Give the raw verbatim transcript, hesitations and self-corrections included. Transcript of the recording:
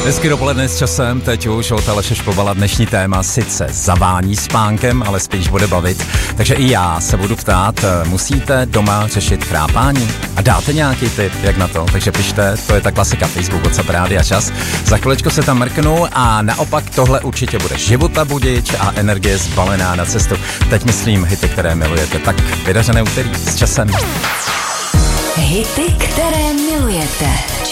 Hezky dopoledne s časem, teď už od Aleše Špobala dnešní téma sice zavání spánkem, ale spíš bude bavit. Takže i já se budu ptát, musíte doma řešit chrápání? A dáte nějaký tip, jak na to? Takže pište, to je ta klasika Facebook, WhatsApp, Rádia Čas. Za chviličku se tam mrknu a naopak tohle určitě bude života budič a energie zbalená na cestu. Teď myslím hity, které milujete. Tak vydařené úterý s časem. Hity, které milujete.